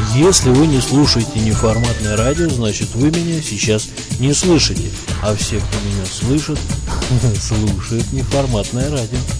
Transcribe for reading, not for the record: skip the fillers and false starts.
Если вы не слушаете неформатное радио, значит вы меня сейчас не слышите. А все, кто меня слышит, слушают неформатное радио.